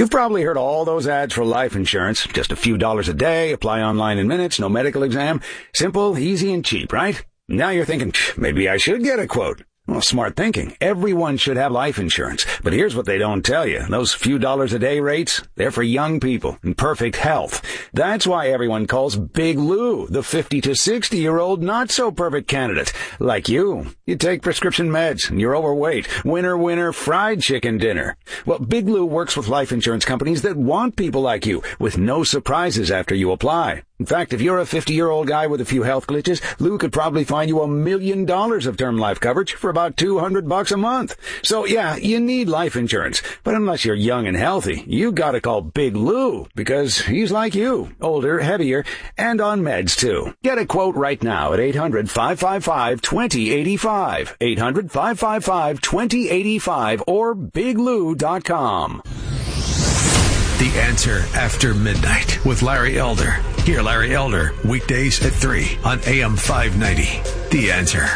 You've probably heard all those ads for life insurance. Just a few dollars a day, apply online in minutes, no medical exam. Simple, easy, and cheap, right? Now you're thinking, maybe I should get a quote. Well, smart thinking. Everyone should have life insurance. But here's what they don't tell you. Those few dollars a day rates, they're for young people in perfect health. That's why everyone calls Big Lou the 50 to 60-year-old not-so-perfect candidate. Like you. You take prescription meds and you're overweight. Winner, winner, fried chicken dinner. Well, Big Lou works with life insurance companies that want people like you with no surprises after you apply. In fact, if you're a 50-year-old guy with a few health glitches, Lou could probably find you $1 million of term life coverage for about $200 a month. So yeah, you need life insurance. But unless you're young and healthy, you gotta call Big Lou because he's like you, older, heavier, and on meds too. Get a quote right now at 800-555-2085. 800-555-2085 or biglou.com. The Answer After Midnight with Larry Elder. Hear Larry Elder weekdays at 3 on AM 590. The Answer.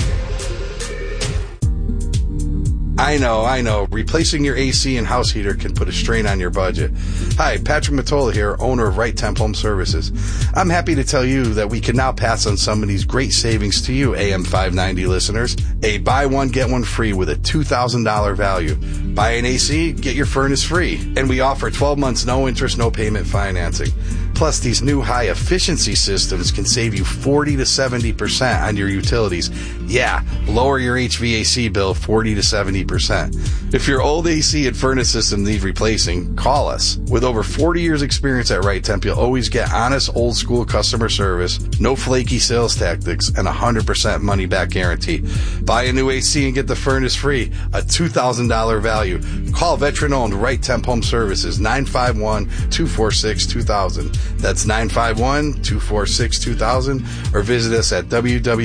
I know. Replacing your AC and house heater can put a strain on your budget. Hi, Patrick Mottola here, owner of Right Temp Home Services. I'm happy to tell you that we can now pass on some of these great savings to you, AM 590 listeners. A buy one, get one free with a $2,000 value. Buy an AC, get your furnace free. And we offer 12 months, no interest, no payment financing. Plus, these new high-efficiency systems can save you 40 to 70% on your utilities. Yeah, lower your HVAC bill 40 to 70%. If your old AC and furnace system need replacing, call us. With over 40 years experience at Right Temp, you'll always get honest, old-school customer service, no flaky sales tactics, and 100% money-back guarantee. Buy a new AC and get the furnace free, a $2,000 value. Call veteran-owned Right Temp Home Services, 951-246-2000. That's 951-246-2000, or visit us at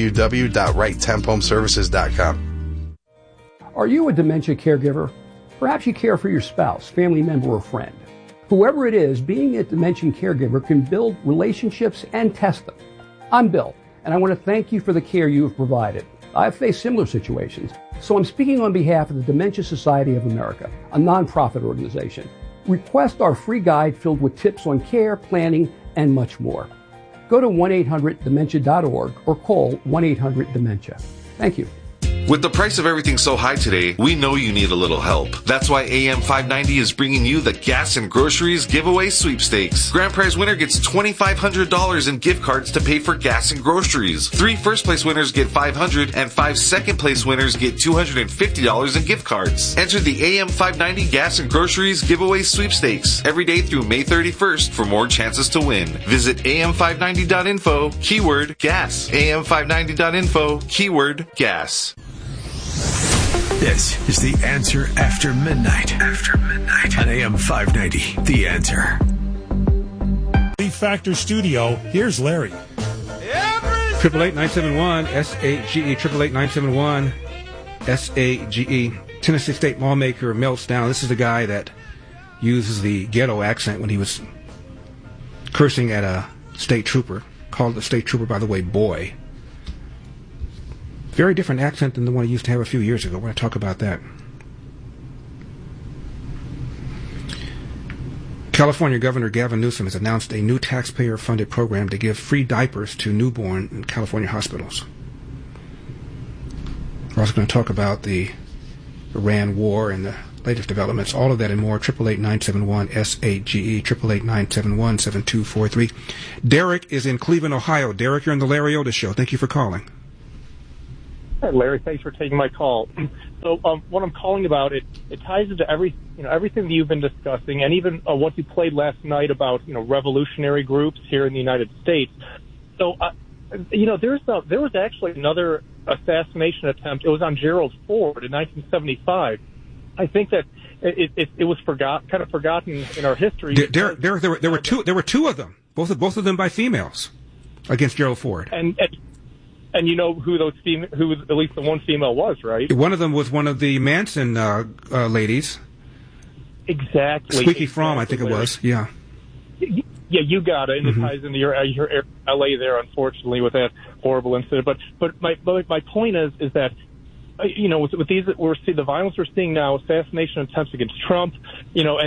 www.righttemphomeservices.com. Are you a dementia caregiver? Perhaps you care for your spouse, family member, or friend. Whoever it is, being a dementia caregiver can build relationships and test them. I'm Bill, and I want to thank you for the care you have provided. I've faced similar situations, so I'm speaking on behalf of the Dementia Society of America, a nonprofit organization. Request our free guide filled with tips on care, planning, and much more. Go to 1-800-DEMENTIA.org or call 1-800-DEMENTIA. Thank you. With the price of everything so high today, we know you need a little help. That's why AM 590 is bringing you the Gas and Groceries Giveaway Sweepstakes. Grand prize winner gets $2,500 in gift cards to pay for gas and groceries. 3 first-place winners get $500, and 5 second-place winners get $250 in gift cards. Enter the AM 590 Gas and Groceries Giveaway Sweepstakes every day through May 31st for more chances to win. Visit am590.info, keyword gas. am590.info, keyword gas. This is The Answer After Midnight. After Midnight. On AM 590. The Answer. Leaf Factor Studio. Here's Larry. 888-971-SAGE. 888-971-SAGE. Tennessee State lawmaker melts down. This is the guy that uses the ghetto accent when he was cursing at a state trooper. Called the state trooper, by the way, boy. Very different accent than the one he used to have a few years ago. We're going to talk about that. California Governor Gavin Newsom has announced a new taxpayer-funded program to give free diapers to newborn in California hospitals. We're also going to talk about the Iran war and the latest developments. All of that and more. 888-971-SAGE. 888-971-7243. Derek is in Cleveland, Ohio. Derek, you're on the Larry Elder Show. Thank you for calling. Hi, Larry. Thanks for taking my call. So what I'm calling about, it ties into everything that you've been discussing, and even what you played last night about revolutionary groups here in the United States. So there was actually another assassination attempt. It was on Gerald Ford in 1975. I think that it was kind of forgotten in our history. There were two of them, both of them by females, against Gerald Ford. And you know who at least the one female was, right? One of them was one of the Manson ladies. Exactly. Squeaky Fromm, I think it was. Yeah. Yeah, you got it. And it ties into your LA there, unfortunately, with that horrible incident. But my point is that with these, we're seeing the violence we're seeing now, assassination attempts against Trump, and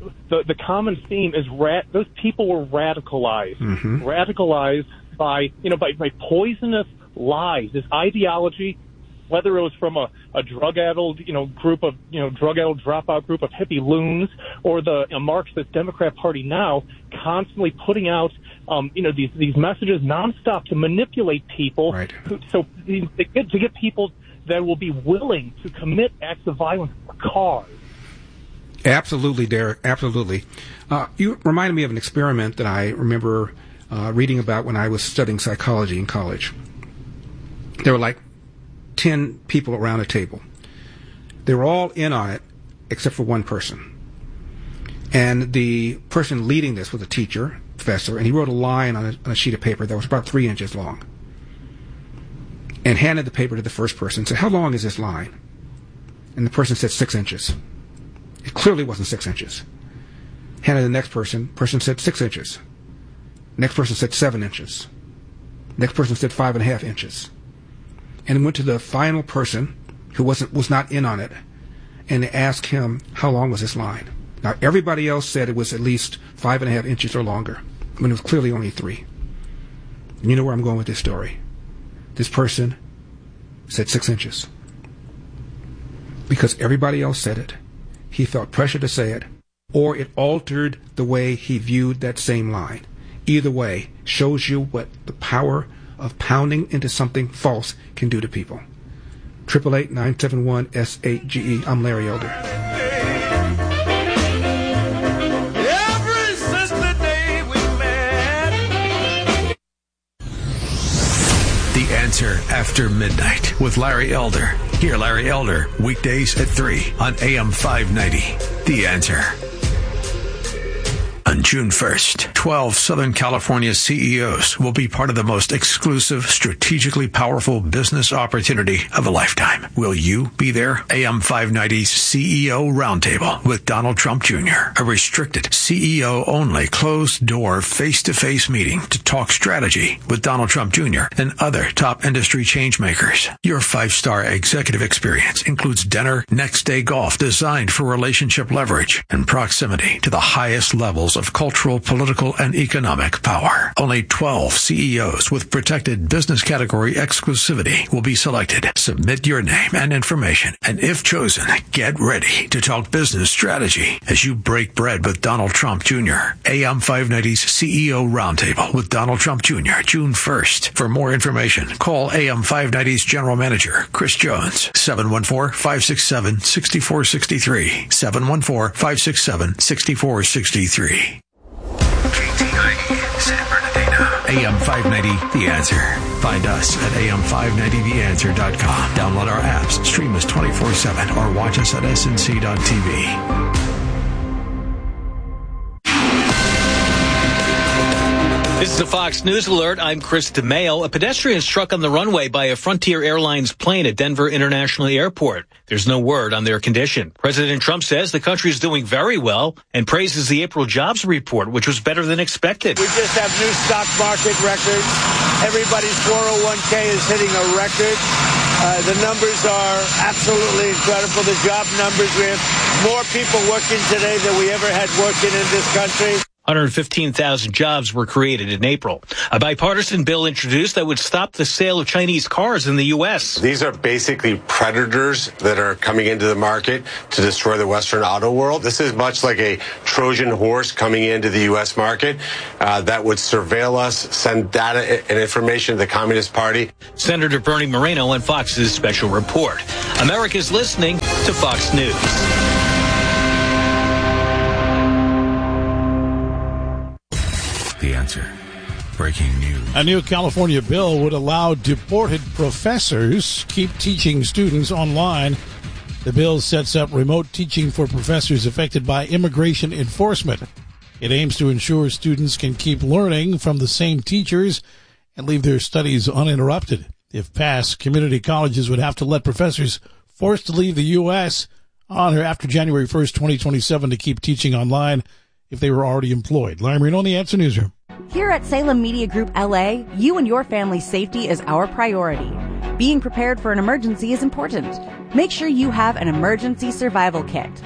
the common theme is those people were radicalized, radicalized by poisonous lies. This ideology, whether it was from a drug-addled, group of, drug-addled dropout group of hippie loons, or the Marxist Democrat Party now, constantly putting out, these messages nonstop to manipulate people, right. To get people that will be willing to commit acts of violence for cause. Absolutely, Derek. Absolutely. You reminded me of an experiment that I remember reading about when I was studying psychology in college. There were like 10 people around a table. They were all in on it except for one person. And the person leading this was a teacher, professor, and he wrote a line on a sheet of paper that was about 3 inches long and handed the paper to the first person and said, "How long is this line?" And the person said 6 inches. It clearly wasn't 6 inches. Handed to the next person said 6 inches. Next person said 7 inches. Next person said 5.5 inches. And went to the final person who was not in on it and asked him, how long was this line? Now, everybody else said it was at least 5.5 inches or longer, when it was clearly only 3. And you know where I'm going with this story. This person said 6 inches. Because everybody else said it, he felt pressure to say it, or it altered the way he viewed that same line. Either way, shows you what the power of pounding into something false can do to people. 888-971-SAGE. I'm Larry Elder. Ever since the day we met. The Answer After Midnight with Larry Elder. Hear Larry Elder weekdays at 3 on AM 590. The Answer. On June 1st, 12 Southern California CEOs will be part of the most exclusive, strategically powerful business opportunity of a lifetime. Will you be there? AM 590's CEO Roundtable with Donald Trump Jr., a restricted CEO-only, closed-door, face-to-face meeting to talk strategy with Donald Trump Jr. and other top industry changemakers. Your 5-star executive experience includes dinner, next-day golf designed for relationship leverage and proximity to the highest levels of cultural, political, and economic power. Only 12 CEOs with protected business category exclusivity will be selected. Submit your name and information, and if chosen, get ready to talk business strategy as you break bread with Donald Trump Jr. AM 590's CEO Roundtable with Donald Trump Jr. June 1st. For more information, call AM 590's General Manager, Chris Jones, 714-567-6463, 714-567-6463. KTIE, San Bernardino. AM 590, The Answer. Find us at am590theanswer.com. Download our apps, stream us 24/7, or watch us at snc.tv. This is a Fox News alert. I'm Chris DeMeo. A pedestrian struck on the runway by a Frontier Airlines plane at Denver International Airport. There's no word on their condition. President Trump says the country is doing very well and praises the April jobs report, which was better than expected. We just have new stock market records. Everybody's 401k is hitting a record. The numbers are absolutely incredible. The job numbers, we have more people working today than we ever had working in this country. 115,000 jobs were created in April. A bipartisan bill introduced that would stop the sale of Chinese cars in the U.S. These are basically predators that are coming into the market to destroy the Western auto world. This is much like a Trojan horse coming into the U.S. market that would surveil us, send data and information to the Communist Party. Senator Bernie Moreno on Fox's special report. America's listening to Fox News. The Answer. Breaking news. A new California bill would allow deported professors keep teaching students online. The bill sets up remote teaching for professors affected by immigration enforcement. It aims to ensure students can keep learning from the same teachers and leave their studies uninterrupted. If passed, community colleges would have to let professors forced to leave the U.S. on or after January 1st, 2027 to keep teaching online if they were already employed. Larry Marino in the Answer Newsroom. Here at Salem Media Group LA, you and your family's safety is our priority. Being prepared for an emergency is important. Make sure you have an emergency survival kit.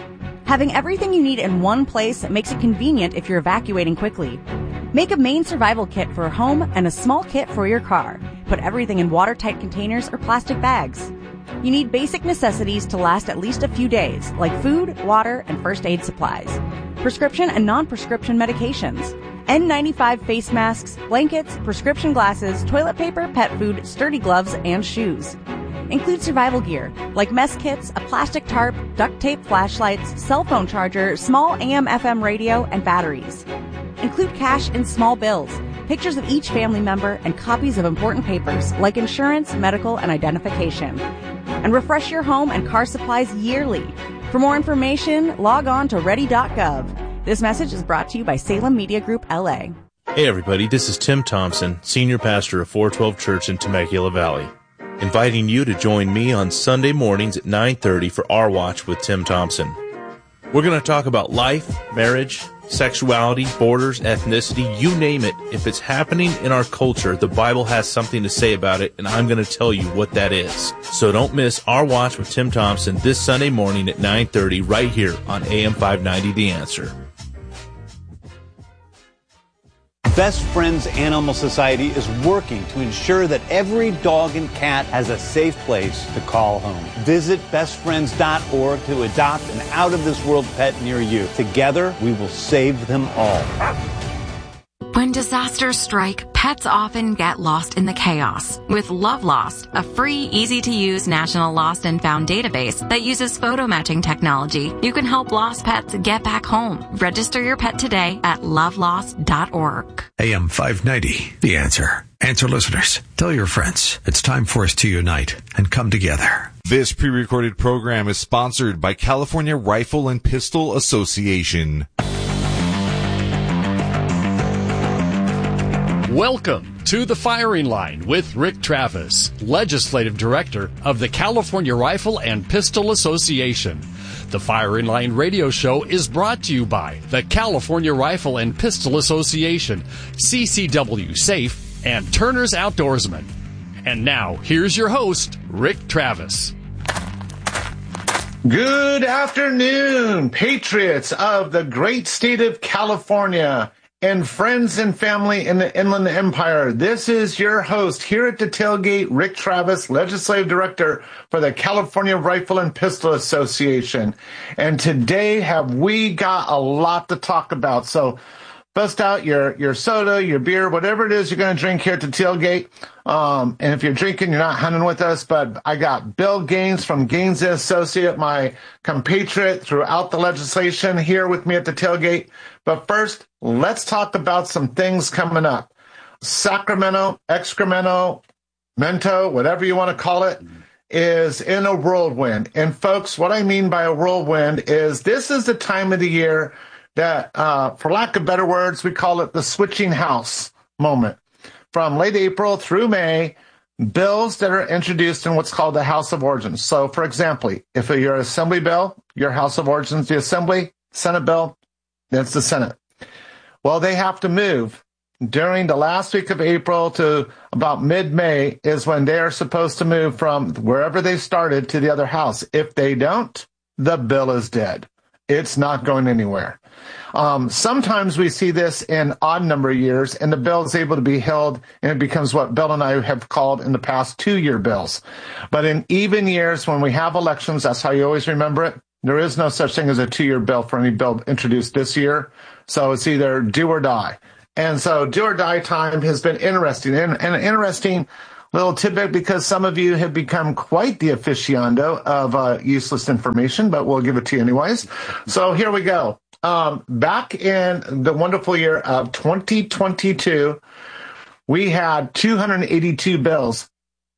Having everything you need in one place makes it convenient if you're evacuating quickly. Make a main survival kit for a home and a small kit for your car. Put everything in watertight containers or plastic bags. You need basic necessities to last at least a few days, like food, water, and first aid supplies. Prescription and non-prescription medications. N95 face masks, blankets, prescription glasses, toilet paper, pet food, sturdy gloves, and shoes. Include survival gear, like mess kits, a plastic tarp, duct tape flashlights, cell phone charger, small AM/FM radio, and batteries. Include cash and small bills, pictures of each family member, and copies of important papers, like insurance, medical, and identification. And refresh your home and car supplies yearly. For more information, log on to ready.gov. This message is brought to you by Salem Media Group, LA. Hey everybody, this is Tim Thompson, Senior Pastor of 412 Church in Temecula Valley, inviting you to join me on Sunday mornings at 9:30 for Our Watch with Tim Thompson. We're going to talk about life, marriage, sexuality, borders, ethnicity, you name it. If it's happening in our culture, the Bible has something to say about it, and I'm going to tell you what that is. So don't miss Our Watch with Tim Thompson this Sunday morning at 9:30 right here on AM 590 The Answer. Best Friends Animal Society is working to ensure that every dog and cat has a safe place to call home. Visit bestfriends.org to adopt an out-of-this-world pet near you. Together, we will save them all. When disasters strike, pets often get lost in the chaos. With Love Lost, a free, easy-to-use national lost and found database that uses photo matching technology, you can help lost pets get back home. Register your pet today at lovelost.org. AM 590, The Answer. Answer listeners, tell your friends. It's time for us to unite and come together. This pre-recorded program is sponsored by California Rifle and Pistol Association. Welcome to The Firing Line with Rick Travis, Legislative Director of the California Rifle and Pistol Association. The Firing Line radio show is brought to you by the California Rifle and Pistol Association, CCW Safe, and Turner's Outdoorsman. And now, here's your host, Rick Travis. Good afternoon, patriots of the great state of California and friends and family in the Inland Empire. This is your host here at the tailgate, Rick Travis, Legislative Director for the California Rifle and Pistol Association. And today have we got a lot to talk about. So bust out your soda, your beer, whatever it is you're going to drink here at the tailgate. And if you're drinking, you're not hunting with us, but I got Bill Gaines from Gaines & Associate, my compatriot throughout the legislation, here with me at the tailgate. But first, let's talk about some things coming up. Sacramento, Excremento, Mento, whatever you want to call it, is in a whirlwind. And folks, what I mean by a whirlwind is this is the time of the year that, for lack of better words, we call it the switching house moment. From late April through May, bills that are introduced in what's called the House of Origins. So, for example, if you're an Assembly bill, your House of Origins, the Assembly, Senate bill, that's the Senate. Well, they have to move. During the last week of April to about mid-May is when they are supposed to move from wherever they started to the other house. If they don't, the bill is dead. It's not going anywhere. Sometimes we see this in odd number of years, and the bill is able to be held, and it becomes what Bill and I have called in the past 2-year bills. But in even years, when we have elections, that's how you always remember it. There is no such thing as a 2-year bill for any bill introduced this year. So it's either do or die. And so do or die time has been interesting, and an interesting little tidbit because some of you have become quite the aficionado of useless information, but we'll give it to you anyways. So here we go. Back in the wonderful year of 2022, we had 282 bills,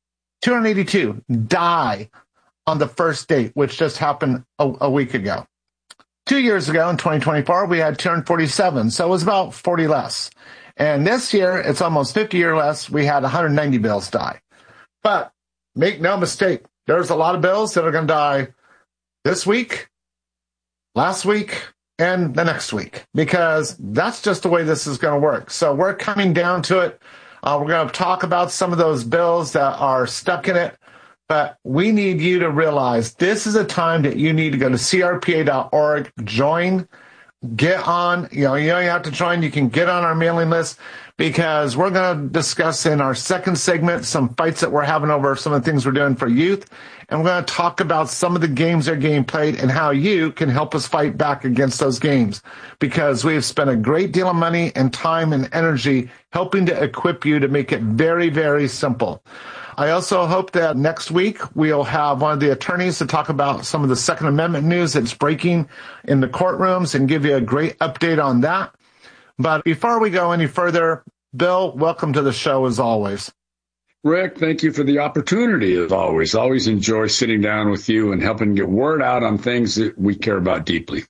282 die on the first date, which just happened a week ago. 2 years ago, in 2024, we had 247, so it was about 40 less. And this year, it's almost 50 years less. We had 190 bills die. But make no mistake, there's a lot of bills that are going to die this week, last week, and the next week, because that's just the way this is going to work. So we're coming down to it. We're going to talk about some of those bills that are stuck in it. But we need you to realize this is a time that you need to go to crpa.org, join, get on. You don't have to join. You can get on our mailing list, because we're going to discuss in our second segment some fights that we're having over some of the things we're doing for youth. And we're going to talk about some of the games that are getting played and how you can help us fight back against those games, because we've spent a great deal of money and time and energy helping to equip you to make it very, very simple. I also hope that next week we'll have one of the attorneys to talk about some of the Second Amendment news that's breaking in the courtrooms and give you a great update on that. But before we go any further, Bill, welcome to the show as always. Rick, thank you for the opportunity as always. Always enjoy sitting down with you and helping get word out on things that we care about deeply.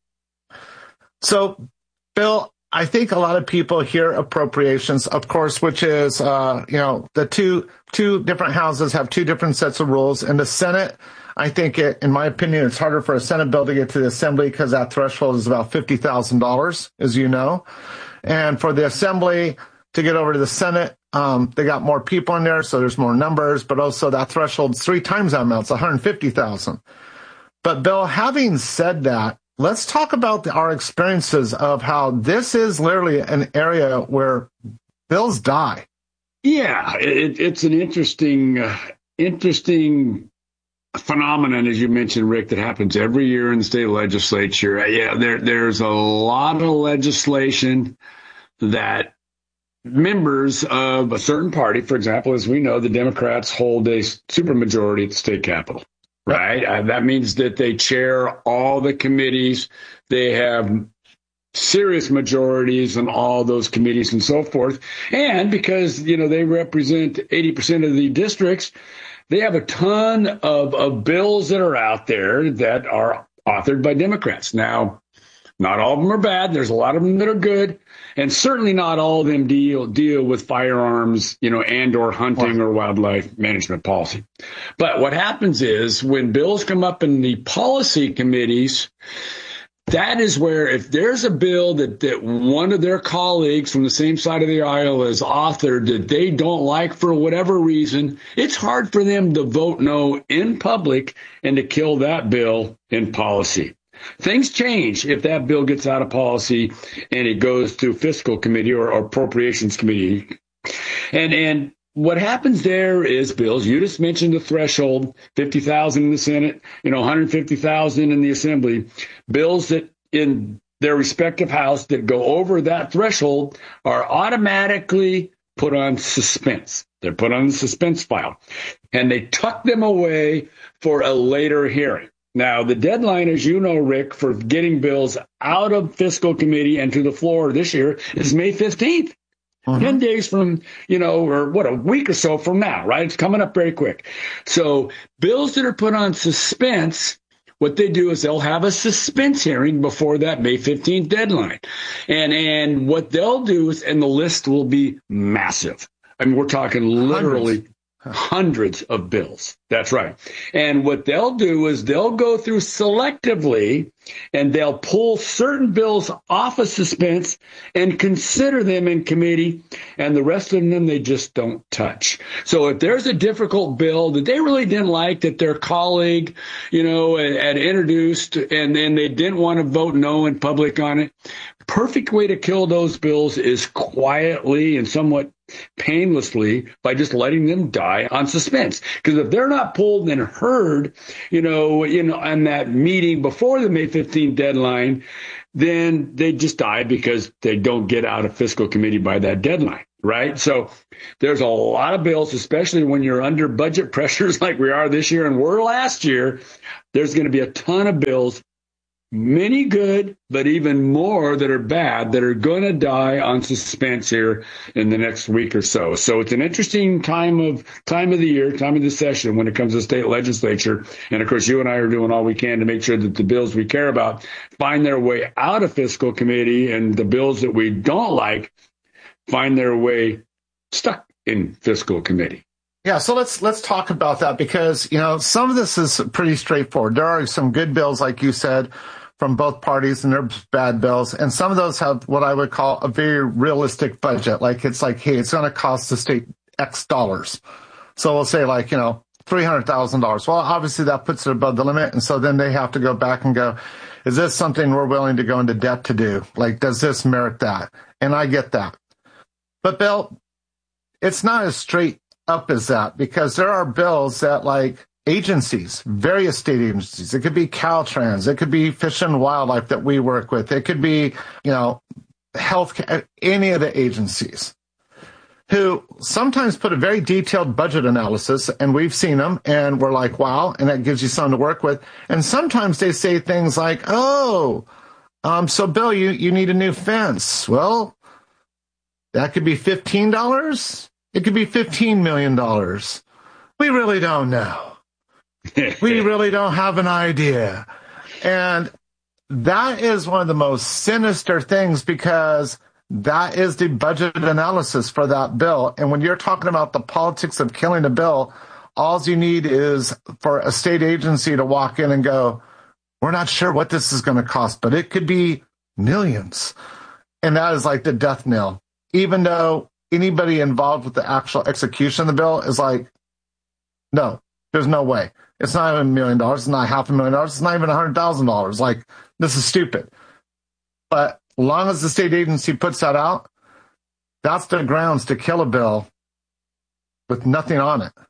So, Bill, I think a lot of people hear appropriations, of course, which is, the two different houses have two different sets of rules. In the Senate, I think, in my opinion, it's harder for a Senate bill to get to the Assembly because that threshold is about $50,000, as you know. And for the Assembly to get over to the Senate, they got more people in there, so there's more numbers, but also that threshold's 3 times that amount, it's 150,000. But Bill, having said that, let's talk about our experiences of how this is literally an area where bills die. Yeah, it's an interesting phenomenon, as you mentioned, Rick, that happens every year in the state legislature. Yeah, there's a lot of legislation that members of a certain party, for example, as we know, the Democrats hold a supermajority at the state capitol, right? That means that they chair all the committees. They have serious majorities on all those committees and so forth. And because, they represent 80% of the districts, they have a ton of bills that are out there that are authored by Democrats. Now, not all of them are bad. There's a lot of them that are good. And certainly not all of them deal with firearms, and or hunting or wildlife management policy. But what happens is when bills come up in the policy committees, that is where if there's a bill that one of their colleagues from the same side of the aisle has authored that they don't like for whatever reason, it's hard for them to vote no in public and to kill that bill in policy. Things change if that bill gets out of policy and it goes to fiscal committee or appropriations committee. And what happens there is bills, you just mentioned the threshold, 50,000 in the Senate, 150,000 in the Assembly, bills that in their respective house that go over that threshold are automatically put on suspense. They're put on the suspense file and they tuck them away for a later hearing. Now, the deadline, as you know, Rick, for getting bills out of fiscal committee and to the floor this year is May 15th. 10 days from, a week or so from now, right? It's coming up very quick. So bills that are put on suspense, what they do is they'll have a suspense hearing before that May 15th deadline. And what they'll do is, and the list will be massive. I mean, we're talking literally hundreds of bills. That's right. And what they'll do is they'll go through selectively and they'll pull certain bills off of suspense and consider them in committee, and the rest of them they just don't touch. So if there's a difficult bill that they really didn't like that their colleague, had introduced and then they didn't want to vote no in public on it, perfect way to kill those bills is quietly and somewhat painlessly by just letting them die on suspense. Because if they're not pulled and heard, on that meeting before the May 15th deadline, then they just die because they don't get out of fiscal committee by that deadline, right? So there's a lot of bills, especially when you're under budget pressures like we are this year and were last year. There's going to be a ton of bills, many good, but even more that are bad, that are going to die on suspense here in the next week or so. So it's an interesting time of the year, time of the session when it comes to state legislature. And of course, you and I are doing all we can to make sure that the bills we care about find their way out of fiscal committee, and the bills that we don't like find their way stuck in fiscal committee. Yeah, so let's talk about that, because, some of this is pretty straightforward. There are some good bills, like you said, from both parties, and there's bad bills. And some of those have what I would call a very realistic budget. Hey, it's going to cost the state X dollars. So we'll say $300,000. Well, obviously that puts it above the limit. And so then they have to go back and go, is this something we're willing to go into debt to do? Like, does this merit that? And I get that. But Bill, it's not as straight up as that, because there are bills that, like, agencies, various state agencies, it could be Caltrans, it could be Fish and Wildlife that we work with, it could be, health, any of the agencies, who sometimes put a very detailed budget analysis, and we've seen them, and we're like, wow, and that gives you something to work with. And sometimes they say things like, so Bill, you need a new fence. Well, that could be $15. It could be $15 million. We really don't know. We really don't have an idea. And that is one of the most sinister things, because that is the budget analysis for that bill. And when you're talking about the politics of killing a bill, all you need is for a state agency to walk in and go, we're not sure what this is going to cost, but it could be millions. And that is like the death knell. Even though anybody involved with the actual execution of the bill is like, no, there's no way. It's not even $1 million. It's not $500,000. It's not even $100,000. Like, this is stupid. But as long as the state agency puts that out, that's the grounds to kill a bill with nothing on it.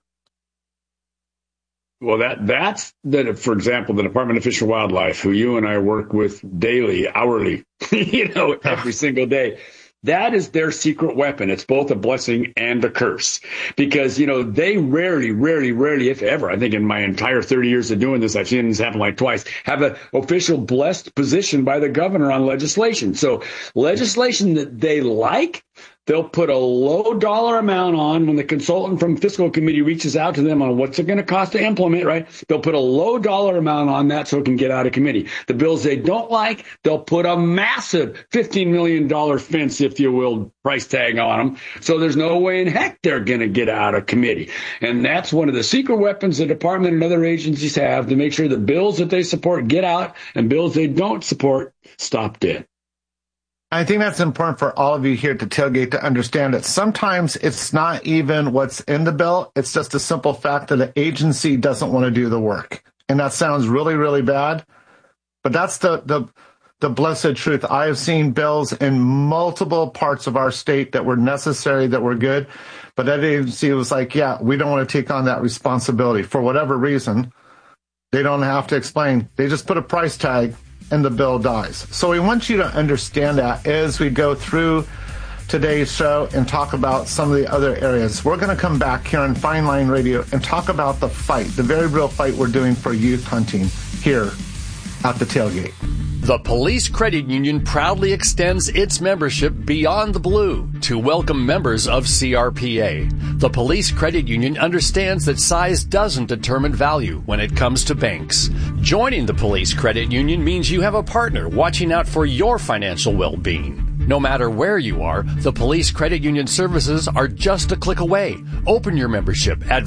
Well, that's for example, the Department of Fish and Wildlife, who you and I work with daily, hourly, every single day. That is their secret weapon. It's both a blessing and a curse, because, they rarely, if ever, I think in my entire 30 years of doing this, I've seen this happen like twice, have an official blessed position by the governor on legislation. So legislation that they like, they'll put a low dollar amount on when the consultant from fiscal committee reaches out to them on what's it going to cost to implement, right? They'll put a low dollar amount on that so it can get out of committee. The bills they don't like, they'll put a massive $15 million fence, if you will, price tag on them. So there's no way in heck they're going to get out of committee. And that's one of the secret weapons the department and other agencies have to make sure the bills that they support get out and bills they don't support stop dead. I think that's important for all of you here at the Tailgate to understand that sometimes it's not even what's in the bill. It's just a simple fact that the agency doesn't want to do the work. And that sounds really, really bad. But that's the blessed truth. I have seen bills in multiple parts of our state that were necessary, that were good. But that agency was like, yeah, we don't want to take on that responsibility. For whatever reason, they don't have to explain. They just put a price tag and the bill dies. So we want you to understand that as we go through today's show and talk about some of the other areas. We're going to come back here on Fine Line Radio and talk about the fight, the very real fight we're doing for youth hunting here at the Tailgate. The Police Credit Union proudly extends its membership beyond the blue to welcome members of CRPA. The Police Credit Union understands that size doesn't determine value when it comes to banks. Joining the Police Credit Union means you have a partner watching out for your financial well-being. No matter where you are, the Police Credit Union services are just a click away. Open your membership at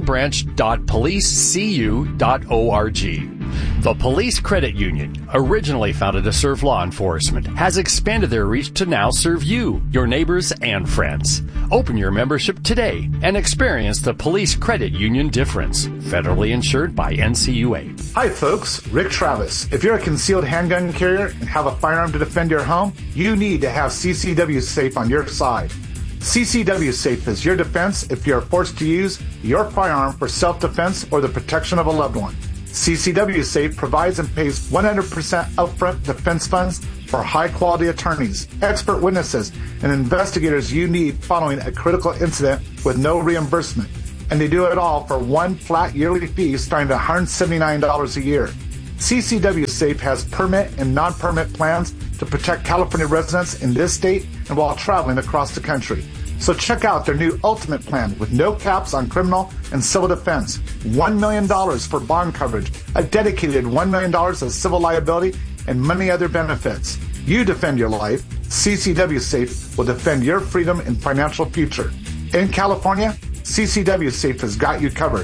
virtualbranch.policecu.org. The Police Credit Union, originally founded to serve law enforcement, has expanded their reach to now serve you, your neighbors, and friends. Open your membership today and experience the Police Credit Union difference. Federally insured by NCUA. Hi folks, Rick Travis. If you're a concealed handgun carrier and have a firearm to defend your home, you need to have CCW Safe on your side. CCW Safe is your defense if you're forced to use your firearm for self-defense or the protection of a loved one. CCW Safe provides and pays 100% upfront defense funds for high-quality attorneys, expert witnesses, and investigators you need following a critical incident with no reimbursement. And they do it all for one flat yearly fee starting at $179 a year. CCW Safe has permit and non-permit plans to protect California residents in this state and while traveling across the country. So check out their new Ultimate Plan with no caps on criminal and civil defense, $1 million for bond coverage, a dedicated $1 million of civil liability, and many other benefits. You defend your life. CCW Safe will defend your freedom and financial future. In California, CCW Safe has got you covered. So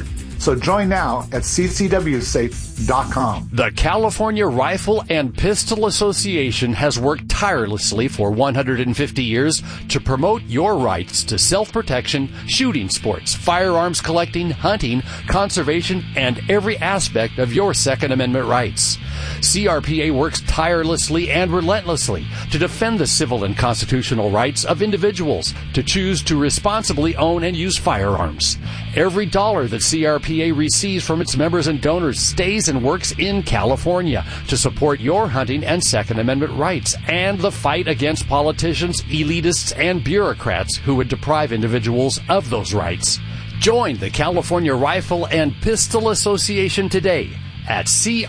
So join now at ccwsafe.com. The California Rifle and Pistol Association has worked tirelessly for 150 years to promote your rights to self-protection, shooting sports, firearms collecting, hunting, conservation, and every aspect of your Second Amendment rights. CRPA works tirelessly and relentlessly to defend the civil and constitutional rights of individuals to choose to responsibly own and use firearms. Every dollar that CRPA receives from its members and donors stays and works in California to support your hunting and Second Amendment rights and the fight against politicians, elitists, and bureaucrats who would deprive individuals of those rights. Join the California Rifle and Pistol Association today at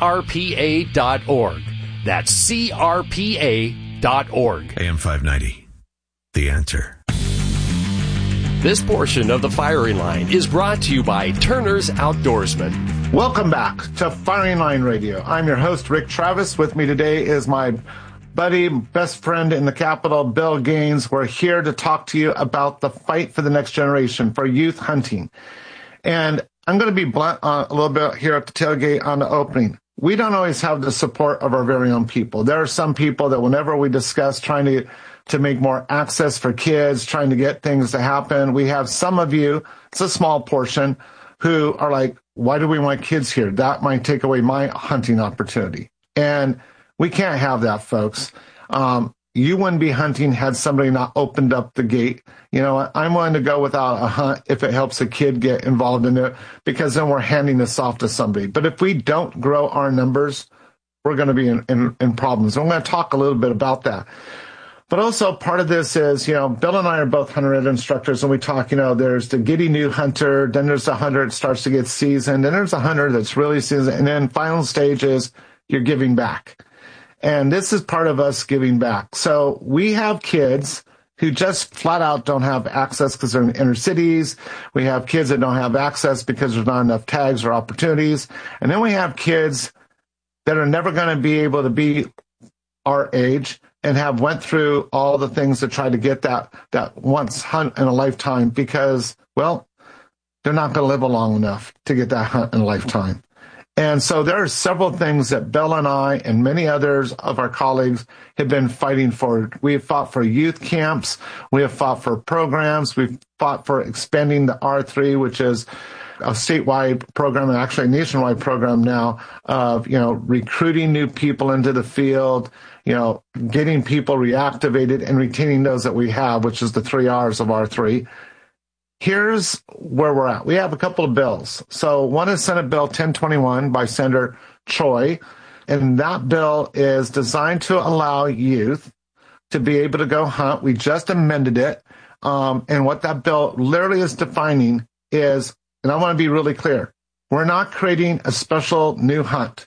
crpa.org. That's crpa.org. AM 590. The Answer. This portion of the Firing Line is brought to you by Turner's Outdoorsman. Welcome back to Firing Line Radio. I'm your host, Rick Travis. With me today is my buddy, best friend in the Capitol, Bill Gaines. We're here to talk to you about the fight for the next generation, for youth hunting. And I'm going to be blunt a little bit here at the tailgate on the opening. We don't always have the support of our very own people. There are some people that whenever we discuss trying to make more access for kids, trying to get things to happen, we have some of you, it's a small portion, who are like, why do we want kids here? That might take away my hunting opportunity. And we can't have that, folks. You wouldn't be hunting had somebody not opened up the gate. You know, I'm willing to go without a hunt if it helps a kid get involved in it, because then we're handing this off to somebody. But if we don't grow our numbers, we're going to be in problems. And I'm going to talk a little bit about that. But also part of this is, you know, Bill and I are both hunter ed instructors, and we talk, you know, there's the giddy new hunter, then there's a hunter that starts to get seasoned, then there's a hunter that's really seasoned, and then final stage is you're giving back. And this is part of us giving back. So we have kids who just flat out don't have access because they're in inner cities. We have kids that don't have access because there's not enough tags or opportunities. And then we have kids that are never going to be able to be our age and have went through all the things to try to get that once hunt in a lifetime because, well, they're not going to live long enough to get that hunt in a lifetime. And so there are several things that Bill and I and many others of our colleagues have been fighting for. We have fought for youth camps. We have fought for programs. We've fought for expanding the R3, which is a statewide program and actually a nationwide program now of, you know, recruiting new people into the field, you know, getting people reactivated and retaining those that we have, which is the 3 R's of R3. Here's where we're at. We have a couple of bills. So one is Senate Bill 1021 by Senator Choi, and that bill is designed to allow youth to be able to go hunt. We just amended it, and what that bill literally is defining is, and I want to be really clear, we're not creating a special new hunt.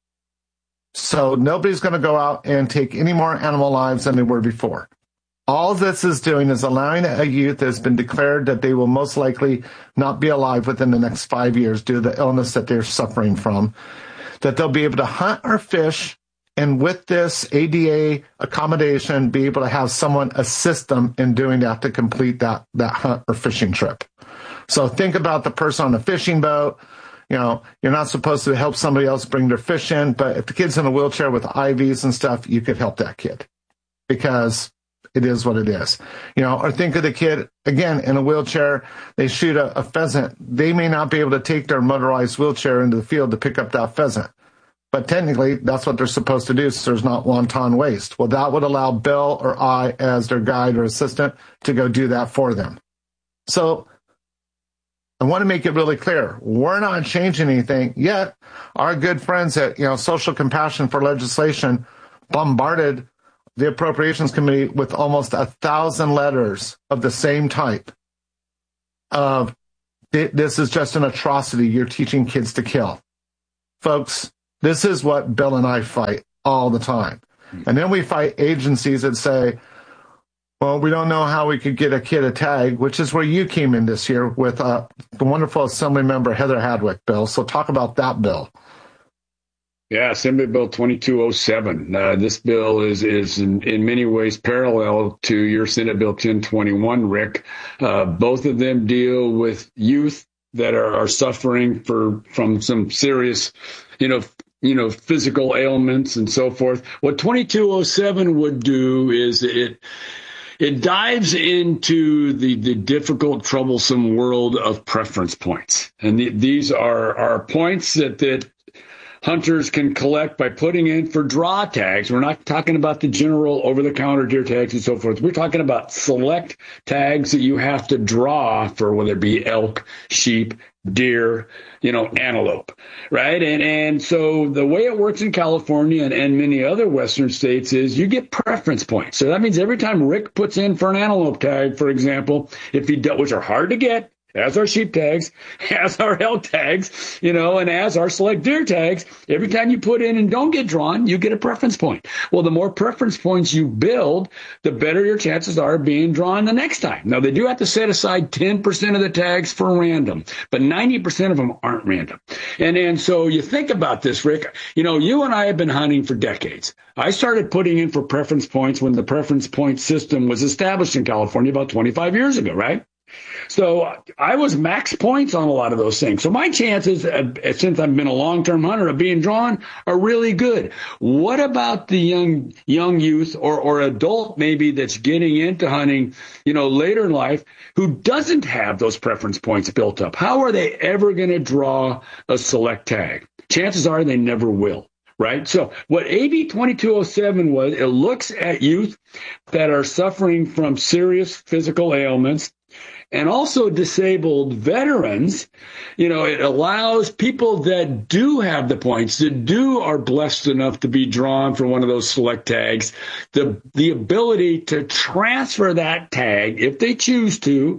So nobody's going to go out and take any more animal lives than they were before. All this is doing is allowing a youth that has been declared that they will most likely not be alive within the next 5 years due to the illness that they're suffering from, that they'll be able to hunt or fish, and with this ADA accommodation, be able to have someone assist them in doing that to complete that hunt or fishing trip. So think about the person on a fishing boat. You know, you're not supposed to help somebody else bring their fish in, but if the kid's in a wheelchair with IVs and stuff, you could help that kid because it is what it is. You know, or think of the kid, again, in a wheelchair, they shoot a pheasant. They may not be able to take their motorized wheelchair into the field to pick up that pheasant. But technically, that's what they're supposed to do, so there's not wanton waste. Well, that would allow Bill or I, as their guide or assistant, to go do that for them. So I want to make it really clear. We're not changing anything yet. Our good friends at, you know, Social Compassion for Legislation bombarded the Appropriations Committee with almost 1,000 letters of the same type of, this is just an atrocity. You're teaching kids to kill. Folks, this is what Bill and I fight all the time. And then we fight agencies that say, well, we don't know how we could get a kid a tag, which is where you came in this year with the wonderful Assembly member Heather Hadwick, Bill. So talk about that bill. Yeah, Assembly Bill 2207. This bill is in many ways parallel to your Senate Bill 1021, Rick. Both of them deal with youth that are suffering from some serious, physical ailments and so forth. What 2207 would do is it dives into the difficult, troublesome world of preference points. And these are points that hunters can collect by putting in for draw tags. We're not talking about the general over-the-counter deer tags and so forth. We're talking about select tags that you have to draw for, whether it be elk, sheep, deer, antelope, right? And so the way it works in California and many other Western states is you get preference points. So that means every time Rick puts in for an antelope tag, for example, which are hard to get, as our sheep tags, as our elk tags, and as our select deer tags, every time you put in and don't get drawn, you get a preference point. Well, the more preference points you build, the better your chances are of being drawn the next time. Now, they do have to set aside 10% of the tags for random, but 90% of them aren't random. And so you think about this, Rick, you and I have been hunting for decades. I started putting in for preference points when the preference point system was established in California about 25 years ago, right? So I was max points on a lot of those things. So my chances, since I've been a long-term hunter, of being drawn are really good. What about the young youth or adult maybe that's getting into hunting, later in life, who doesn't have those preference points built up? How are they ever going to draw a select tag? Chances are they never will. Right. So what AB 2207 was, it looks at youth that are suffering from serious physical ailments and also disabled veterans. It allows people that do have the points, that are blessed enough to be drawn for one of those select tags, the ability to transfer that tag, if they choose to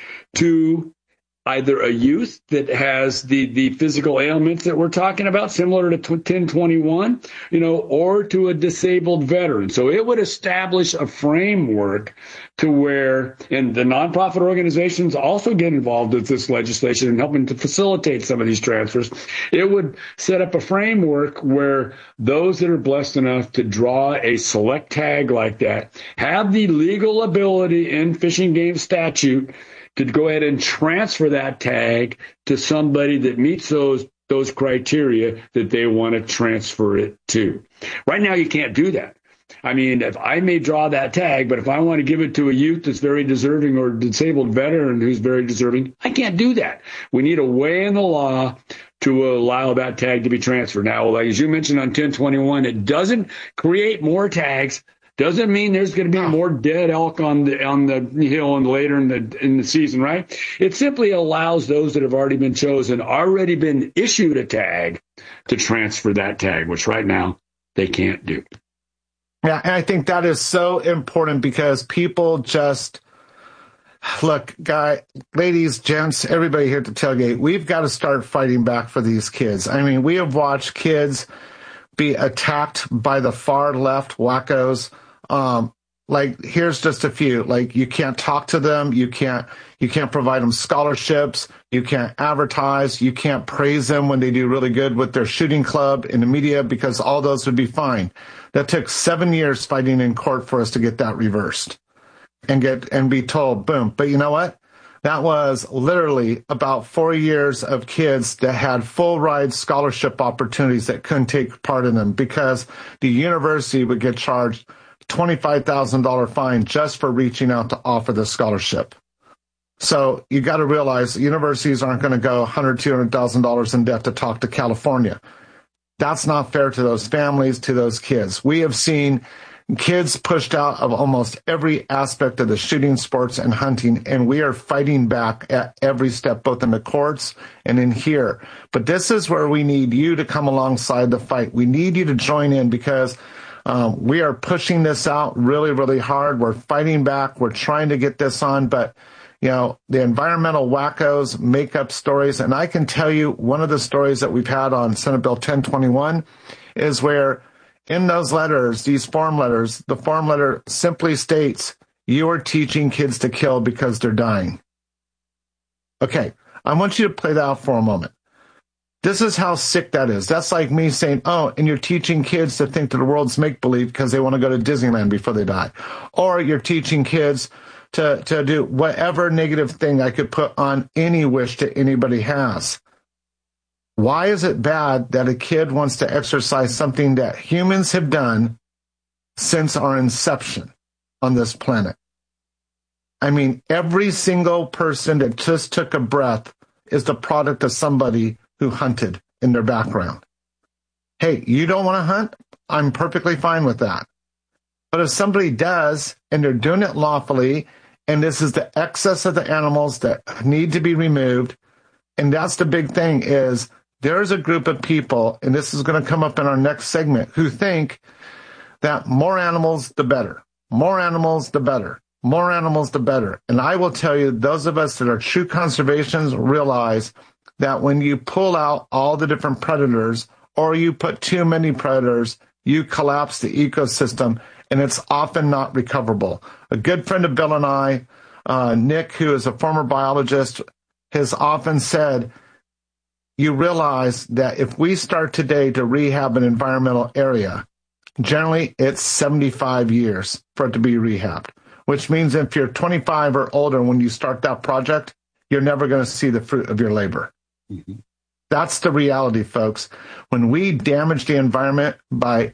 either a youth that has the physical ailments that we're talking about, similar to 1021, or to a disabled veteran. So it would establish a framework to where, and the nonprofit organizations also get involved with this legislation and helping to facilitate some of these transfers. It would set up a framework where those that are blessed enough to draw a select tag like that have the legal ability in Fish and Game statute to go ahead and transfer that tag to somebody that meets those criteria that they want to transfer it to. Right now, you can't do that. I mean, if I may draw that tag, but if I want to give it to a youth that's very deserving or a disabled veteran who's very deserving, I can't do that. We need a way in the law to allow that tag to be transferred. Now, like as you mentioned on 1021, it doesn't create more tags. Doesn't mean there's going to be more dead elk on the hill and later in the season, right? It simply allows those that have already been chosen, already been issued a tag, to transfer that tag, which right now they can't do. Yeah, and I think that is so important because people just look, ladies, gents, everybody here at the tailgate, we've got to start fighting back for these kids. I mean, we have watched kids be attacked by the far left wackos. Here's just a few. You can't talk to them. You can't provide them scholarships. You can't advertise. You can't praise them when they do really good with their shooting club in the media, because all those would be fine. That took 7 years fighting in court for us to get that reversed and be told, boom. But you know what? That was literally about 4 years of kids that had full ride scholarship opportunities that couldn't take part in them because the university would get charged $25,000 fine just for reaching out to offer the scholarship. So you got to realize universities aren't going to go $100,000, $200,000 in debt to talk to California. That's not fair to those families, to those kids. We have seen kids pushed out of almost every aspect of the shooting sports and hunting, and we are fighting back at every step, both in the courts and in here. But this is where we need you to come alongside the fight. We need you to join in because we are pushing this out really, really hard. We're fighting back. We're trying to get this on, but the environmental wackos make up stories. And I can tell you one of the stories that we've had on Senate Bill 1021 is where in those letters, these form letters, the form letter simply states, you are teaching kids to kill because they're dying. Okay, I want you to play that out for a moment. This is how sick that is. That's like me saying, and you're teaching kids to think that the world's make-believe because they want to go to Disneyland before they die. Or you're teaching kids to do whatever negative thing I could put on any wish that anybody has. Why is it bad that a kid wants to exercise something that humans have done since our inception on this planet? I mean, every single person that just took a breath is the product of somebody who hunted in their background. Hey, you don't want to hunt? I'm perfectly fine with that. But if somebody does, and they're doing it lawfully, and this is the excess of the animals that need to be removed, and that's the big thing is there's a group of people, and this is going to come up in our next segment, who think that more animals, the better. More animals, the better. More animals, the better. And I will tell you, those of us that are true conservationists realize that when you pull out all the different predators, or you put too many predators, you collapse the ecosystem, and it's often not recoverable. A good friend of Bill and I, Nick, who is a former biologist, has often said, you realize that if we start today to rehab an environmental area, generally it's 75 years for it to be rehabbed, which means if you're 25 or older when you start that project, you're never going to see the fruit of your labor. Mm-hmm. That's the reality, folks. When we damage the environment by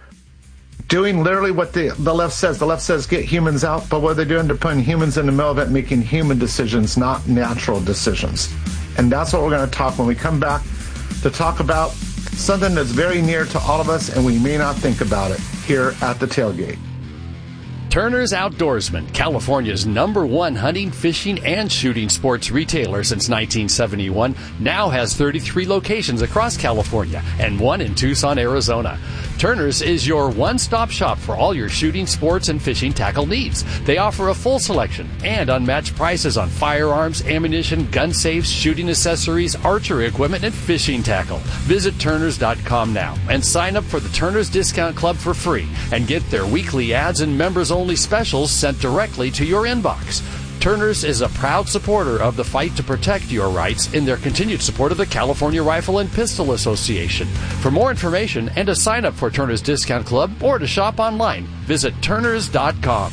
doing literally what the left says get humans out, but what they're doing, they're putting humans in the middle of it, making human decisions, not natural decisions. And that's what we're going to talk when we come back to talk about something that's very near to all of us, and we may not think about it here at the tailgate. Turner's Outdoorsman, California's #1 hunting, fishing, and shooting sports retailer since 1971, now has 33 locations across California and one in Tucson, Arizona. Turner's is your one-stop shop for all your shooting, sports, and fishing tackle needs. They offer a full selection and unmatched prices on firearms, ammunition, gun safes, shooting accessories, archery equipment, and fishing tackle. Visit Turners.com now and sign up for the Turner's Discount Club for free and get their weekly ads and members-only specials sent directly to your inbox. Turner's is a proud supporter of the fight to protect your rights in their continued support of the California Rifle and Pistol Association. For more information and to sign up for Turner's Discount Club or to shop online, visit Turners.com.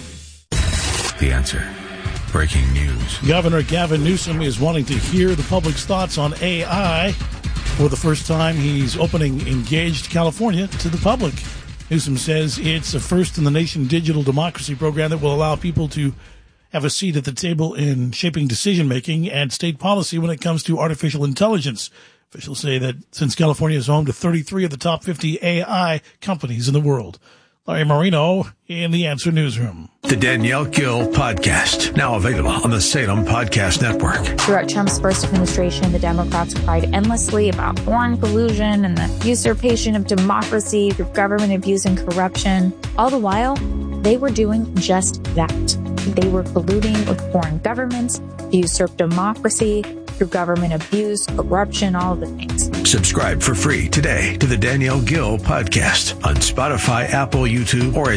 The Answer. Breaking news. Governor Gavin Newsom is wanting to hear the public's thoughts on AI. For the first time, he's opening Engaged California to the public. Newsom says it's a first-in-the-nation digital democracy program that will allow people to have a seat at the table in shaping decision-making and state policy when it comes to artificial intelligence. Officials say that since California is home to 33 of the top 50 AI companies in the world. Larry Marino in the Answer Newsroom. The Danielle Gill Podcast, now available on the Salem Podcast Network. Throughout Trump's first administration, the Democrats cried endlessly about foreign collusion and the usurpation of democracy through government abuse and corruption. All the while, they were doing just that. They were colluding with foreign governments to usurp democracy through government abuse, corruption, all of the things. Subscribe for free today to the Danielle Gill Podcast on Spotify, Apple, YouTube, or at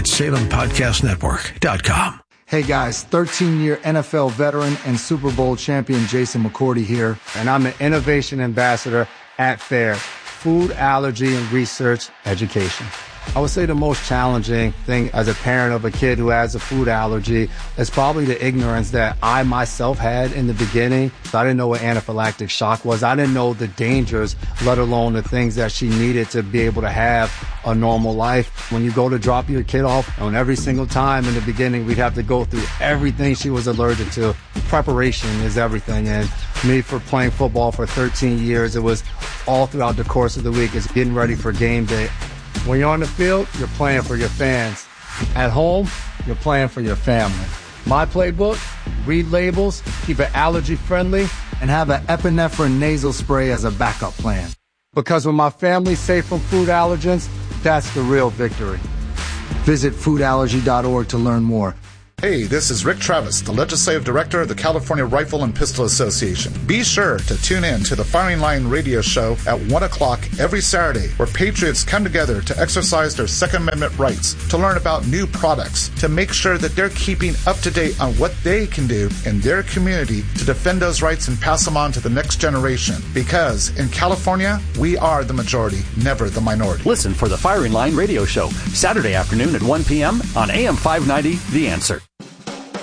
SalemPodcastNetwork.com. Hey guys, 13-year NFL veteran and Super Bowl champion Jason McCourty here, and I'm an innovation ambassador at FAIR, Food Allergy and Research Education. I would say the most challenging thing as a parent of a kid who has a food allergy is probably the ignorance that I myself had in the beginning. So I didn't know what anaphylactic shock was. I didn't know the dangers, let alone the things that she needed to be able to have a normal life. When you go to drop your kid off, and every single time in the beginning, we'd have to go through everything she was allergic to. Preparation is everything. And me, for playing football for 13 years, it was all throughout the course of the week. It's getting ready for game day. When you're on the field, you're playing for your fans. At home, you're playing for your family. My playbook, read labels, keep it allergy friendly, and have an epinephrine nasal spray as a backup plan. Because when my family's safe from food allergens, that's the real victory. Visit foodallergy.org to learn more. Hey, this is Rick Travis, the Legislative Director of the California Rifle and Pistol Association. Be sure to tune in to the Firing Line radio show at 1 o'clock every Saturday, where patriots come together to exercise their Second Amendment rights, to learn about new products, to make sure that they're keeping up to date on what they can do in their community to defend those rights and pass them on to the next generation. Because in California, we are the majority, never the minority. Listen for the Firing Line radio show, Saturday afternoon at 1 p.m. on AM 590, The Answer.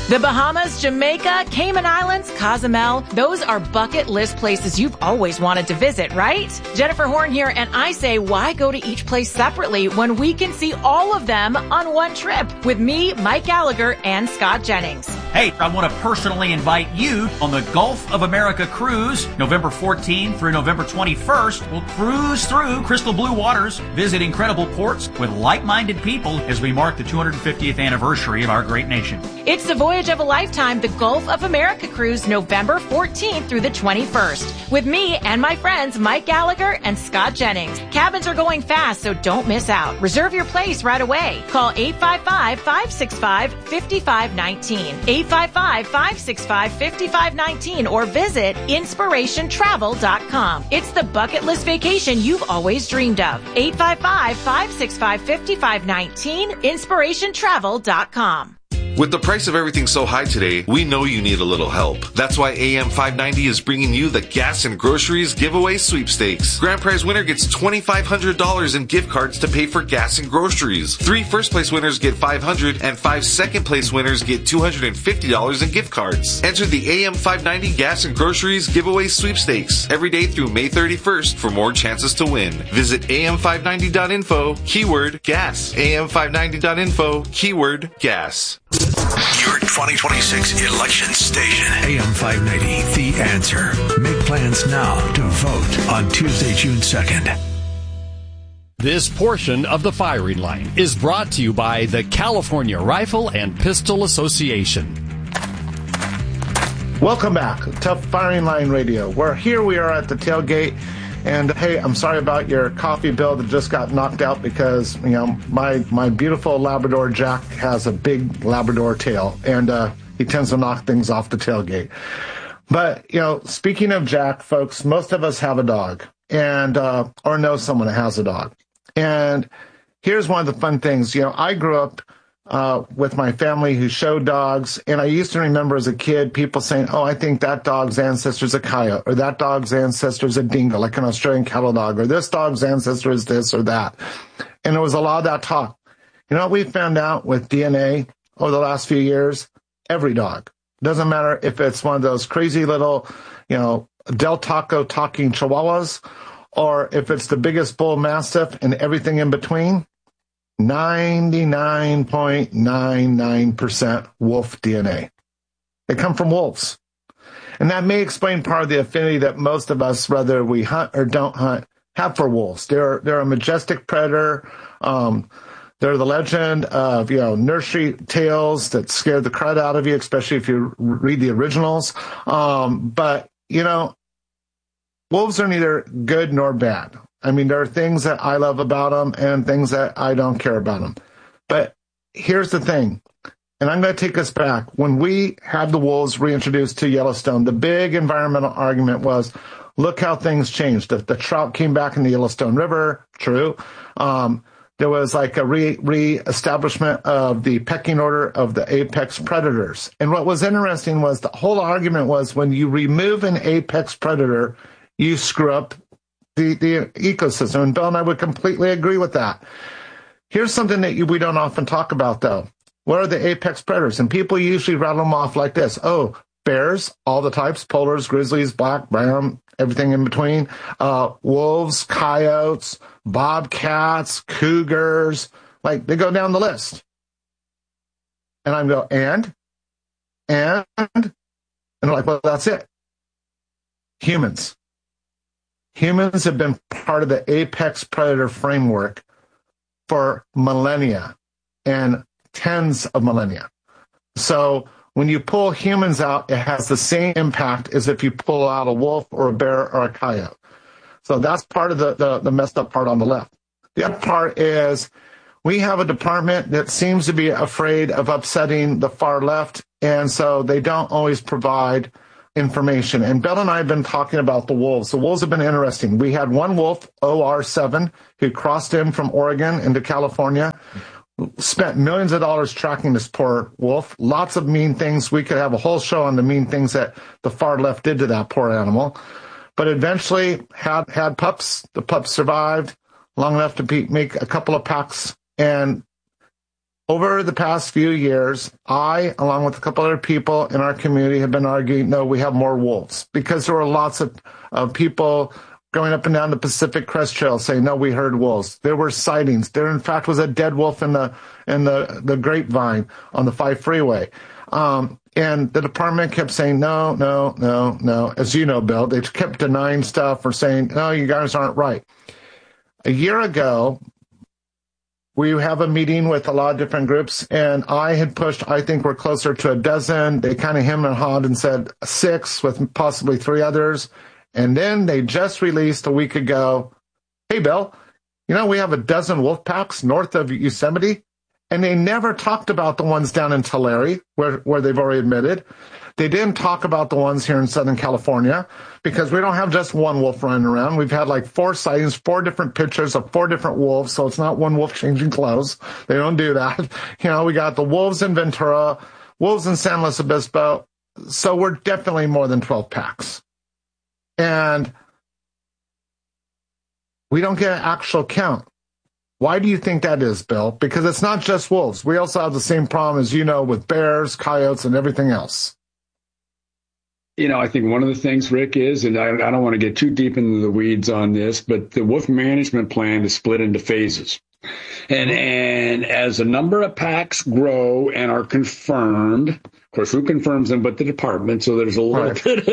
The Bahamas, Jamaica, Cayman Islands, Cozumel, those are bucket list places you've always wanted to visit, right? Jennifer Horn here, and I say, why go to each place separately when we can see all of them on one trip with me, Mike Gallagher, and Scott Jennings? Hey, I want to personally invite you on the Gulf of America cruise, November 14th through November 21st. We'll cruise through crystal blue waters, visit incredible ports with like-minded people as we mark the 250th anniversary of our great nation. It's the voyage of a lifetime, the Gulf of America cruise, November 14th through the 21st, with me and my friends Mike Gallagher and Scott Jennings. Cabins are going fast, so don't miss out. Reserve your place right away. Call 855-565-5519. 855-565-5519 or visit inspirationtravel.com. It's the bucket list vacation you've always dreamed of. 855-565-5519, inspirationtravel.com. With the price of everything so high today, we know you need a little help. That's why AM 590 is bringing you the Gas and Groceries Giveaway Sweepstakes. Grand prize winner gets $2,500 in gift cards to pay for gas and groceries. 3 first place winners get $500 and 5 second place winners get $250 in gift cards. Enter the AM 590 Gas and Groceries Giveaway Sweepstakes every day through May 31st for more chances to win. Visit am590.info, keyword gas. am590.info, keyword gas. Your 2026 election station. AM 590, The Answer. Make plans now to vote on Tuesday, June 2nd. This portion of the firing line is brought to you by the California Rifle and Pistol Association. Welcome back to Firing Line Radio. Here we are at the tailgate. And hey, I'm sorry about your coffee bill that just got knocked out because, you know, my beautiful Labrador Jack has a big Labrador tail, and he tends to knock things off the tailgate. But, you know, speaking of Jack, folks, most of us have a dog and or know someone that has a dog. And here's one of the fun things. You know, I grew up with my family who showed dogs, and I used to remember as a kid people saying, oh, I think that dog's ancestor's a coyote, or that dog's ancestor's a dingo, like an Australian cattle dog, or this dog's ancestor is this or that. And there was a lot of that talk. You know what we found out with DNA over the last few years? Every dog. Doesn't matter if it's one of those crazy little, you know, Del Taco talking chihuahuas, or if it's the biggest bull mastiff and everything in between. 99.99% wolf DNA. They come from wolves. And that may explain part of the affinity that most of us, whether we hunt or don't hunt, have for wolves. They're a majestic predator. They're the legend of, you know, nursery tales that scare the crud out of you, especially if you read the originals. But, you know, wolves are neither good nor bad. I mean, there are things that I love about them and things that I don't care about them. But here's the thing, and I'm going to take us back. When we had the wolves reintroduced to Yellowstone, the big environmental argument was, look how things changed. The trout came back in the Yellowstone River, true. There was like a re-establishment of the pecking order of the apex predators. And what was interesting was the whole argument was when you remove an apex predator, you screw up the ecosystem. And Bill and I would completely agree with that. Here's something that we don't often talk about, though. What are the apex predators? And people usually rattle them off like this. Oh, bears, all the types, polars, grizzlies, black, brown, everything in between. Wolves, coyotes, bobcats, cougars. Like, they go down the list. And I go, and they're like, well, that's it. Humans. Humans have been part of the apex predator framework for millennia and tens of millennia. So when you pull humans out, it has the same impact as if you pull out a wolf or a bear or a coyote. So that's part of the messed up part on the left. The other part is we have a department that seems to be afraid of upsetting the far left, and so they don't always provide information. And Bill and I have been talking about the wolves. The wolves have been interesting. We had one wolf, OR7, who crossed in from Oregon into California, spent millions of dollars tracking this poor wolf. Lots of mean things. We could have a whole show on the mean things that the far left did to that poor animal. But eventually had pups. The pups survived long enough to make a couple of packs. And Over the past few years, I, along with a couple other people in our community, have been arguing, no, we have more wolves, because there were lots of people going up and down the Pacific Crest Trail saying, no, we heard wolves. There were sightings. There, in fact, was a dead wolf in the grapevine on the 5 freeway. And the department kept saying, no. As you know, Bill, they kept denying stuff or saying, no, you guys aren't right. A year ago, we have a meeting with a lot of different groups, and I had pushed, I think we're closer to a dozen. They kind of hemmed and hawed and said 6 with possibly 3 others. And then they just released a week ago, hey, Bill, we have a dozen wolf packs north of Yosemite. And they never talked about the ones down in Tulare, where they've already admitted. They didn't talk about the ones here in Southern California, because we don't have just one wolf running around. We've had like 4 sightings, 4 different pictures of 4 different wolves, so it's not one wolf changing clothes. They don't do that. We got the wolves in Ventura, wolves in San Luis Obispo, so we're definitely more than 12 packs. And we don't get an actual count. Why do you think that is, Bill? Because it's not just wolves. We also have the same problem, as you know, with bears, coyotes, and everything else. I think one of the things, Rick, is, and I don't want to get too deep into the weeds on this, but the wolf management plan is split into phases. And as a number of packs grow and are confirmed, of course, who confirms them but the department? So there's a little bit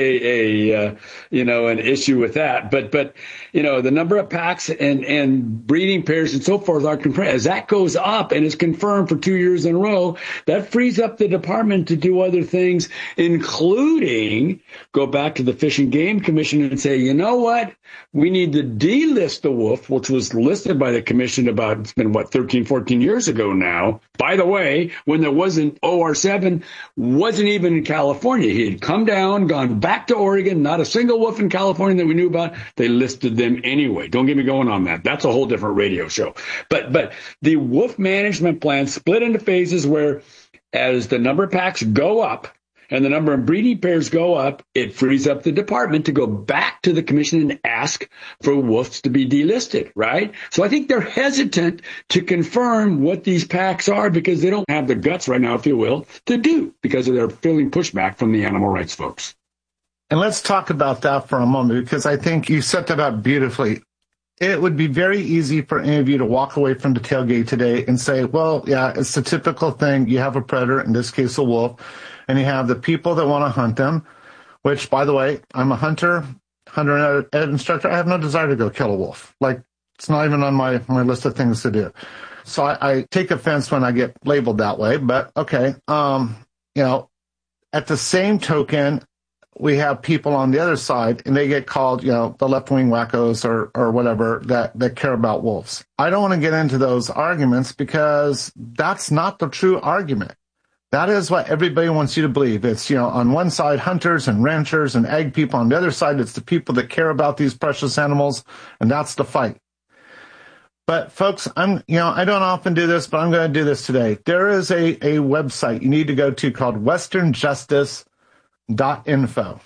of an issue with that. But the number of packs and breeding pairs and so forth are confirmed. As that goes up and is confirmed for 2 years in a row, that frees up the department to do other things, including go back to the Fish and Game Commission and say, you know what? We need to delist the wolf, which was listed by the commission about, it's been 13, 14 years ago now. By the way, when there wasn't OR7, wasn't even in California. He had come down, gone back to Oregon, not a single wolf in California that we knew about. They listed them anyway. Don't get me going on that. That's a whole different radio show. But the wolf management plan split into phases where as the number of packs go up, and the number of breeding pairs go up, it frees up the department to go back to the commission and ask for wolves to be delisted, right? So I think they're hesitant to confirm what these packs are because they don't have the guts right now, if you will, to do, because of their feeling pushback from the animal rights folks. And let's talk about that for a moment, because I think you set that up beautifully. It would be very easy for any of you to walk away from the tailgate today and say, well, yeah, it's the typical thing. You have a predator, in this case a wolf, and you have the people that want to hunt them, which, by the way, I'm a hunter and ed instructor. I have no desire to go kill a wolf. Like, it's not even on my list of things to do. So I take offense when I get labeled that way, but okay. At the same token, we have people on the other side, and they get called, the left-wing wackos or whatever that care about wolves. I don't want to get into those arguments because that's not the true argument. That is what everybody wants you to believe. It's, on one side, hunters and ranchers and ag people. On the other side, it's the people that care about these precious animals, and that's the fight. But folks, I don't often do this, but I'm going to do this today. There is a website you need to go to called westernjustice.info.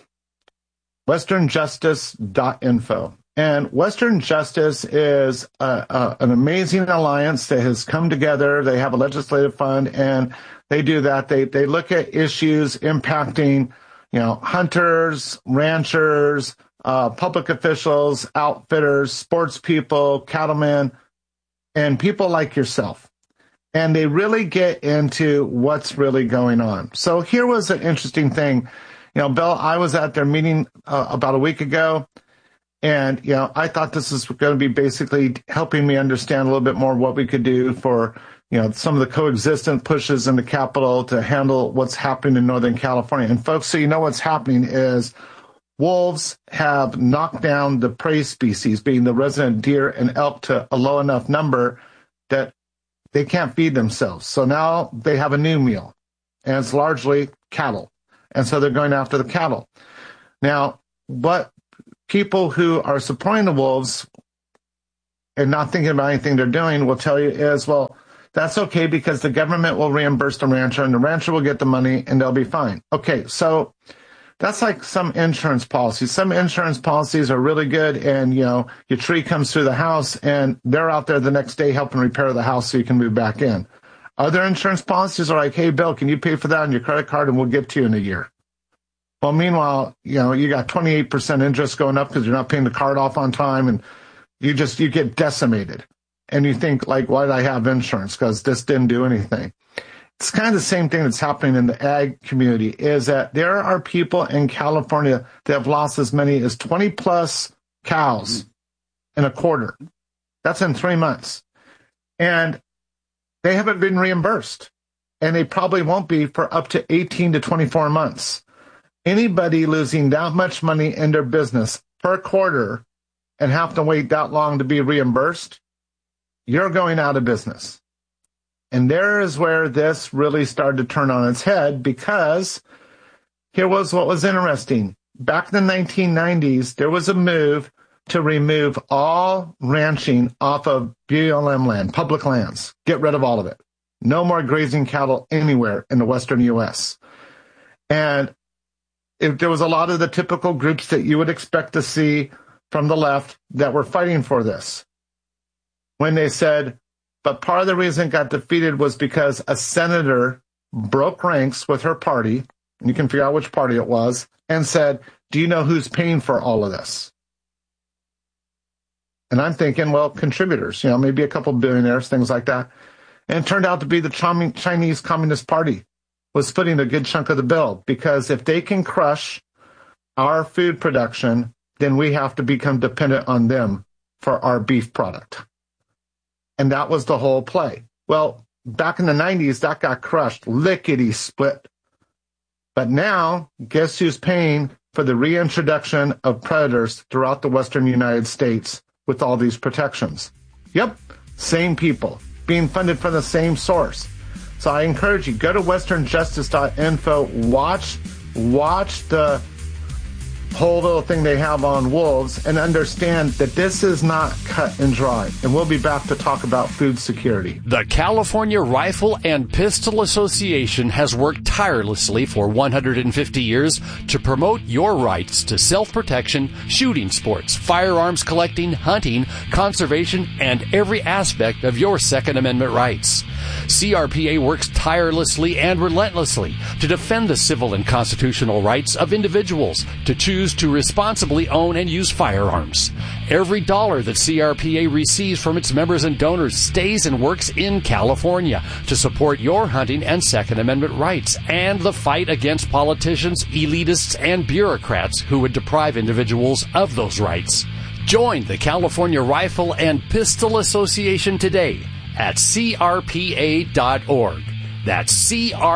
westernjustice.info. And Western Justice is an amazing alliance that has come together. They have a legislative fund, and they do that. They look at issues impacting, hunters, ranchers, public officials, outfitters, sports people, cattlemen, and people like yourself. And they really get into what's really going on. So here was an interesting thing. Bill, I was at their meeting about a week ago. And, I thought this is going to be basically helping me understand a little bit more what we could do for, some of the coexistent pushes in the Capitol to handle what's happening in Northern California. And folks, so what's happening is wolves have knocked down the prey species, being the resident deer and elk, to a low enough number that they can't feed themselves. So now they have a new meal, and it's largely cattle. And so they're going after the cattle. Now, what people who are supporting the wolves and not thinking about anything they're doing will tell you is, well, that's okay because the government will reimburse the rancher and the rancher will get the money and they'll be fine. Okay, so that's like some insurance policies. Some insurance policies are really good, and, your tree comes through the house and they're out there the next day helping repair the house so you can move back in. Other insurance policies are like, hey, Bill, can you pay for that on your credit card and we'll get to you in a year? Well, meanwhile, you got 28% interest going up because you're not paying the card off on time, and you get decimated. And you think, like, why did I have insurance? Because this didn't do anything. It's kind of the same thing that's happening in the ag community, is that there are people in California that have lost as many as 20-plus cows in a quarter. That's in 3 months. And they haven't been reimbursed. And they probably won't be for up to 18 to 24 months. Anybody losing that much money in their business per quarter and have to wait that long to be reimbursed, you're going out of business. And there is where this really started to turn on its head, because here was what was interesting. Back in the 1990s, there was a move to remove all ranching off of BLM land, public lands. Get rid of all of it. No more grazing cattle anywhere in the western U.S. And there was a lot of the typical groups that you would expect to see from the left that were fighting for this. When they said, but part of the reason it got defeated was because a senator broke ranks with her party, and you can figure out which party it was, and said, do you know who's paying for all of this? And I'm thinking, well, contributors, maybe a couple billionaires, things like that. And it turned out to be the Chinese Communist Party was footing a good chunk of the bill, because if they can crush our food production, then we have to become dependent on them for our beef product. And that was the whole play. Well, back in the 90s, that got crushed, lickety-split. But now, guess who's paying for the reintroduction of predators throughout the western United States with all these protections? Yep, same people, being funded from the same source. So I encourage you, go to westernjustice.info, watch the whole little thing they have on wolves, and understand that this is not cut and dry. And we'll be back to talk about food security. The California Rifle and Pistol Association has worked tirelessly for 150 years to promote your rights to self-protection, shooting sports, firearms collecting, hunting, conservation, and every aspect of your Second Amendment rights. CRPA works tirelessly and relentlessly to defend the civil and constitutional rights of individuals to choose to responsibly own and use firearms. Every dollar that CRPA receives from its members and donors stays and works in California to support your hunting and Second Amendment rights and the fight against politicians, elitists, and bureaucrats who would deprive individuals of those rights. Join the California Rifle and Pistol Association today at crpa.org. That's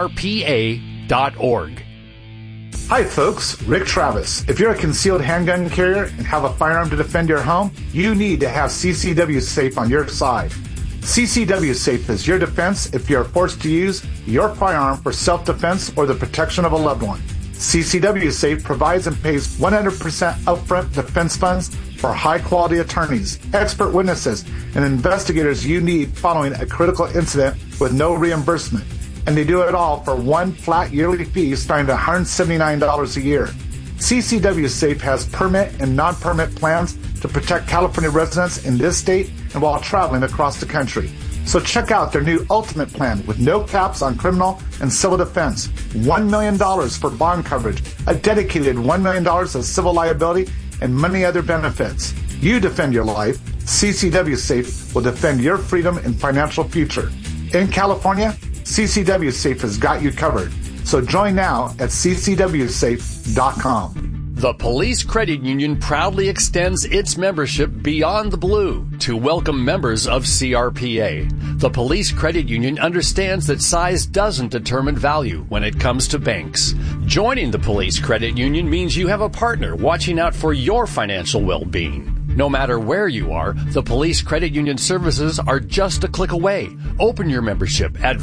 crpa.org. Hi folks, Rick Travis. If you're a concealed handgun carrier and have a firearm to defend your home, you need to have CCW Safe on your side. CCW Safe is your defense if you're forced to use your firearm for self-defense or the protection of a loved one. CCW Safe provides and pays 100% upfront defense funds for high-quality attorneys, expert witnesses, and investigators you need following a critical incident with no reimbursement. And they do it all for one flat yearly fee starting at $179 a year. CCW Safe has permit and non-permit plans to protect California residents in this state and while traveling across the country. So check out their new Ultimate Plan with no caps on criminal and civil defense, $1 million for bond coverage, a dedicated $1 million of civil liability, and many other benefits. You defend your life. CCW Safe will defend your freedom and financial future. In California, CCW Safe has got you covered. So join now at ccwsafe.com. The Police Credit Union proudly extends its membership beyond the blue to welcome members of CRPA. The Police Credit Union understands that size doesn't determine value when it comes to banks. Joining the Police Credit Union means you have a partner watching out for your financial well-being. No matter where you are, the Police Credit Union services are just a click away. Open your membership at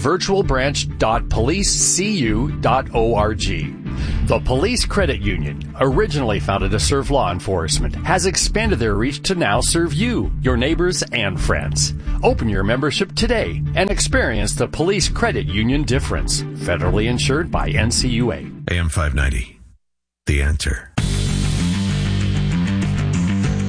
virtualbranch.policecu.org. The Police Credit Union, originally founded to serve law enforcement, has expanded their reach to now serve you, your neighbors, and friends. Open your membership today and experience the Police Credit Union difference. Federally insured by NCUA. AM 590. The Answer.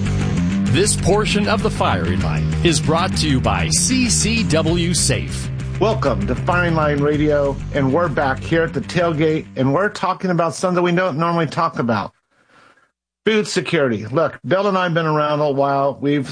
This portion of the firing line is brought to you by CCW Safe. Welcome to Firing Line Radio, and we're back here at the tailgate, and we're talking about something we don't normally talk about. Food security. Look, Bill and I have been around a while. We've